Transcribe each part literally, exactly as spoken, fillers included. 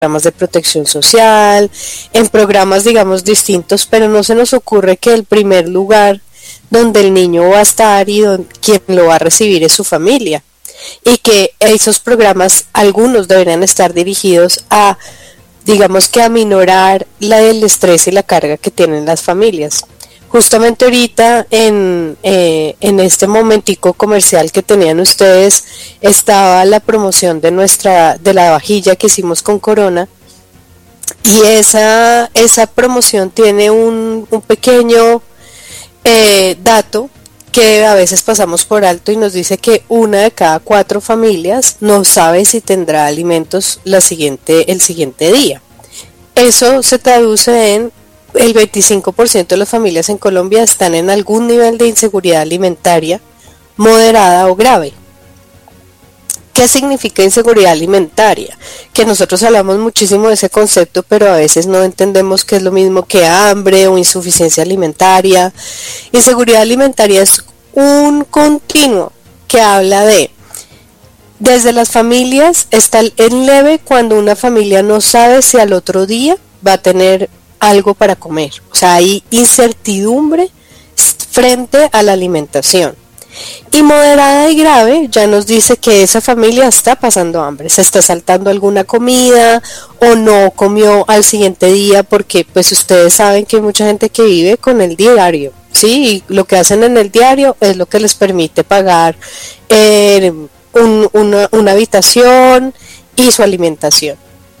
programas de protección social, en programas, digamos, distintos, pero no se nos ocurre que el primer lugar donde el niño va a estar y donde, quien lo va a recibir es su familia, y que esos programas, algunos deberían estar dirigidos a, digamos que a minorar la, el estrés y la carga que tienen las familias. Justamente ahorita en, eh, en este momentico comercial que tenían ustedes estaba la promoción de nuestra de la vajilla que hicimos con Corona, y esa, esa promoción tiene un, un pequeño eh, dato que a veces pasamos por alto y nos dice que una de cada cuatro familias no sabe si tendrá alimentos la siguiente, el siguiente día. Eso se traduce en el veinticinco por ciento de las familias en Colombia están en algún nivel de inseguridad alimentaria moderada o grave. ¿Qué significa inseguridad alimentaria? Que nosotros hablamos muchísimo de ese concepto, pero a veces no entendemos que es lo mismo que hambre o insuficiencia alimentaria. Inseguridad alimentaria es un continuo que habla de, desde las familias, está en leve cuando una familia no sabe si al otro día va a tener algo para comer, o sea, hay incertidumbre frente a la alimentación. Y moderada y grave ya nos dice que esa familia está pasando hambre, se está saltando alguna comida o no comió al siguiente día, porque pues ustedes saben que hay mucha gente que vive con el diario, ¿sí? Y lo que hacen en el diario es lo que les permite pagar eh, un, una, una habitación y su alimentación.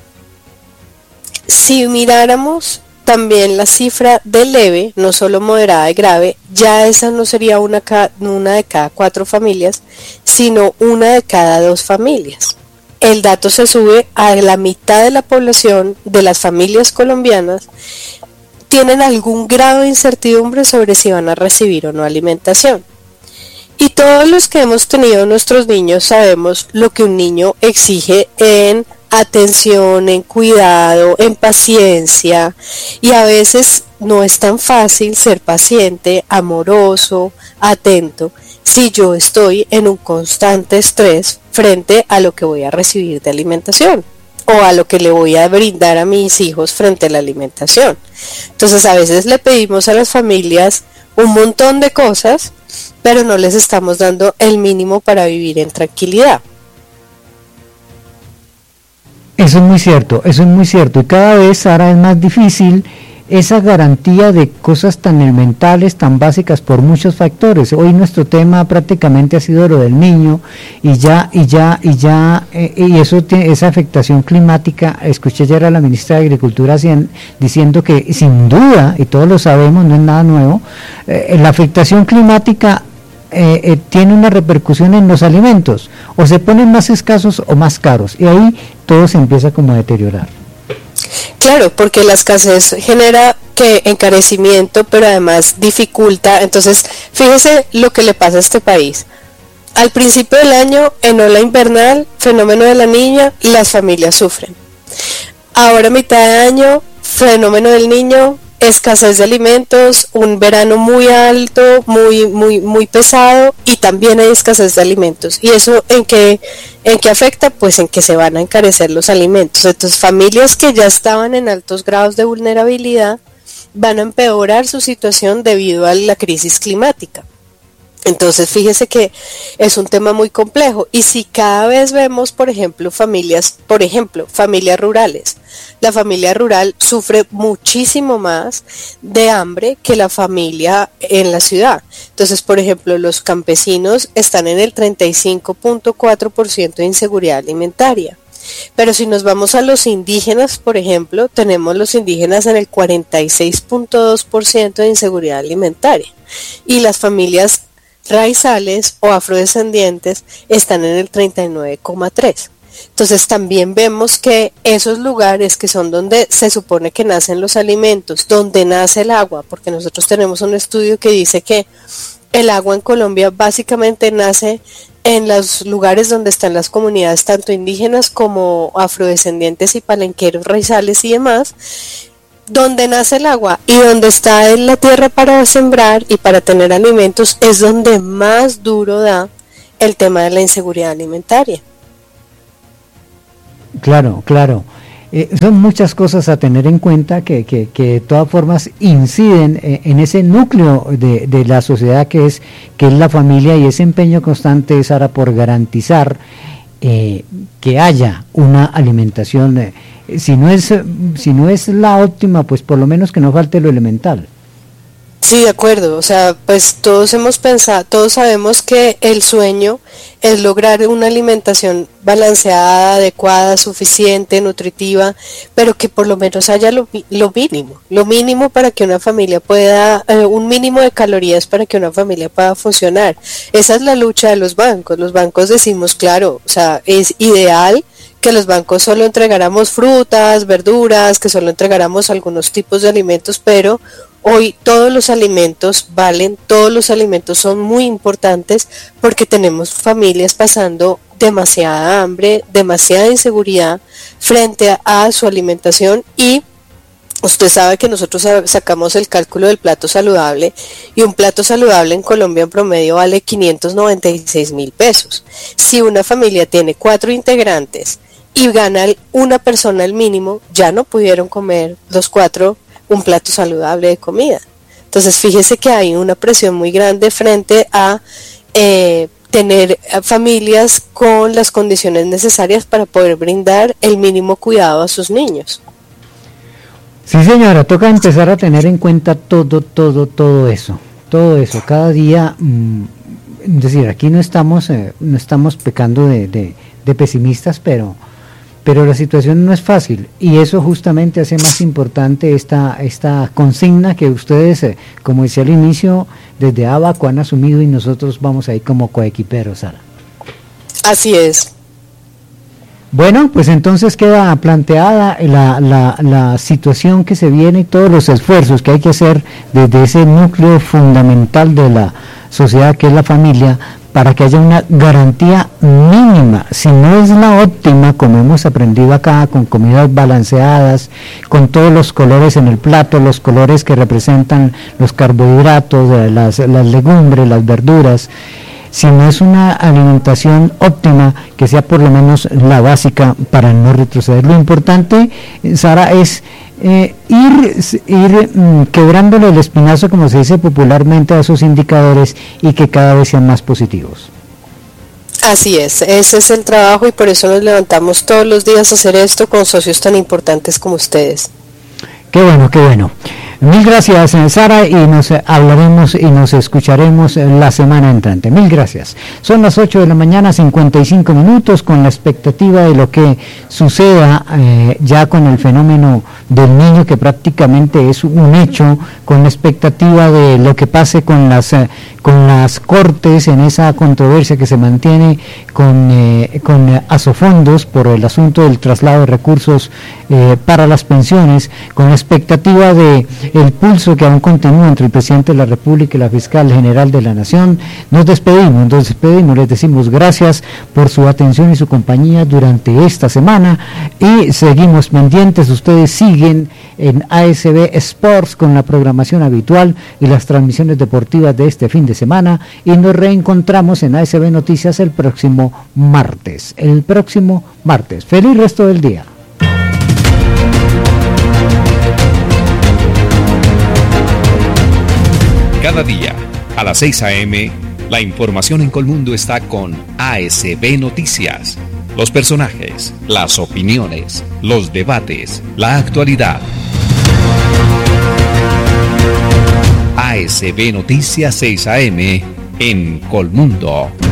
Si miráramos también la cifra de leve, no solo moderada y grave, ya esa no sería una, una de cada cuatro familias, sino una de cada dos familias. El dato se sube a la mitad de la población de las familias colombianas tienen algún grado de incertidumbre sobre si van a recibir o no alimentación. Y todos los que hemos tenido nuestros niños sabemos lo que un niño exige en atención, en cuidado, en paciencia, y a veces no es tan fácil ser paciente, amoroso, atento, si yo estoy en un constante estrés frente a lo que voy a recibir de alimentación o a lo que le voy a brindar a mis hijos frente a la alimentación. Entonces a veces le pedimos a las familias un montón de cosas, pero no les estamos dando el mínimo para vivir en tranquilidad. Eso es muy cierto, eso es muy cierto, y cada vez ahora es más difícil esa garantía de cosas tan elementales, tan básicas por muchos factores. Hoy nuestro tema prácticamente ha sido lo del niño, y ya, y ya, y ya, eh, y eso tiene esa afectación climática. Escuché ayer a la ministra de Agricultura diciendo que sin duda, y todos lo sabemos, no es nada nuevo, eh, la afectación climática Eh, eh, tiene una repercusión en los alimentos, o se ponen más escasos o más caros, y ahí todo se empieza como a deteriorar. Claro, porque la escasez genera que encarecimiento, pero además dificulta. Entonces, fíjese lo que le pasa a este país. Al principio del año, en ola invernal, fenómeno de la niña, las familias sufren. Ahora, mitad de año, fenómeno del niño, escasez de alimentos, un verano muy alto, muy muy muy pesado, y también hay escasez de alimentos. ¿Y eso en qué en qué afecta? Pues en que se van a encarecer los alimentos. Entonces, familias que ya estaban en altos grados de vulnerabilidad van a empeorar su situación debido a la crisis climática. Entonces, fíjese que es un tema muy complejo, y si cada vez vemos, por ejemplo, familias, por ejemplo, familias rurales, la familia rural sufre muchísimo más de hambre que la familia en la ciudad. Entonces, por ejemplo, los campesinos están en el treinta y cinco punto cuatro por ciento de inseguridad alimentaria. Pero si nos vamos a los indígenas, por ejemplo, tenemos los indígenas en el cuarenta y seis punto dos por ciento de inseguridad alimentaria, y las familias raizales o afrodescendientes están en el treinta y nueve coma tres por ciento. Entonces también vemos que esos lugares que son donde se supone que nacen los alimentos, donde nace el agua, porque nosotros tenemos un estudio que dice que el agua en Colombia básicamente nace en los lugares donde están las comunidades tanto indígenas como afrodescendientes y palenqueros, raizales y demás. Donde nace el agua y donde está en la tierra para sembrar y para tener alimentos es donde más duro da el tema de la inseguridad alimentaria. Claro, claro. Eh, son muchas cosas a tener en cuenta que, que, que de todas formas inciden eh, en ese núcleo de, de la sociedad que es, que es la familia, y ese empeño constante, Sara, por garantizar eh, que haya una alimentación, eh, si no es, si no es la óptima, pues por lo menos que no falte lo elemental. Sí, de acuerdo, o sea, pues todos hemos pensado, todos sabemos que el sueño es lograr una alimentación balanceada, adecuada, suficiente, nutritiva, pero que por lo menos haya lo, lo mínimo, lo mínimo para que una familia pueda, eh, un mínimo de calorías para que una familia pueda funcionar. Esa es la lucha de los bancos. Los bancos decimos, claro, o sea, es ideal que los bancos solo entregáramos frutas, verduras, que solo entregáramos algunos tipos de alimentos, pero hoy todos los alimentos valen, todos los alimentos son muy importantes porque tenemos familias pasando demasiada hambre, demasiada inseguridad frente a, a su alimentación, y usted sabe que nosotros sacamos el cálculo del plato saludable, y un plato saludable en Colombia en promedio vale quinientos noventa y seis mil pesos. Si una familia tiene cuatro integrantes y gana una persona el mínimo, ya no pudieron comer los cuatro un plato saludable de comida. Entonces fíjese que hay una presión muy grande frente a eh, tener familias con las condiciones necesarias para poder brindar el mínimo cuidado a sus niños. Sí, señora, toca empezar a tener en cuenta todo, todo, todo eso, todo eso, cada día, mmm, es decir, aquí no estamos, eh, no estamos pecando de, de, de pesimistas, pero pero la situación no es fácil, y eso justamente hace más importante esta esta consigna que ustedes, eh, como decía al inicio, desde Abaco han asumido, y nosotros vamos ahí como coequiperos, Sara. Así es. Bueno, pues entonces queda planteada la, la, la situación que se viene y todos los esfuerzos que hay que hacer desde ese núcleo fundamental de la sociedad que es la familia, para que haya una garantía mínima, si no es la óptima, como hemos aprendido acá, con comidas balanceadas, con todos los colores en el plato, los colores que representan los carbohidratos, las, las legumbres, las verduras, si no es una alimentación óptima, que sea por lo menos la básica para no retroceder. Lo importante, Sara, es eh, ir, ir mm, quebrándole el espinazo, como se dice popularmente, a esos indicadores, y que cada vez sean más positivos. Así es, ese es el trabajo, y por eso nos levantamos todos los días a hacer esto con socios tan importantes como ustedes. Qué bueno, qué bueno. Mil gracias, Sara, y nos hablaremos y nos escucharemos la semana entrante. Mil gracias. Son las ocho de la mañana, cincuenta y cinco minutos, con la expectativa de lo que suceda eh, ya con el fenómeno del niño, que prácticamente es un hecho, con la expectativa de lo que pase con las eh, con las cortes en esa controversia que se mantiene con, eh, con eh, Asofondos por el asunto del traslado de recursos eh, para las pensiones, con la expectativa de el pulso que aún continúa entre el presidente de la República y la fiscal general de la Nación. Nos despedimos, nos despedimos, les decimos gracias por su atención y su compañía durante esta semana, y seguimos pendientes. Ustedes siguen en A S B Sports con la programación habitual y las transmisiones deportivas de este fin de semana, y nos reencontramos en A S B Noticias el próximo martes, el próximo martes. Feliz resto del día. Cada día, a las seis a eme, la información en Colmundo está con A S B Noticias. Los personajes, las opiniones, los debates, la actualidad. A S B Noticias seis a eme en Colmundo.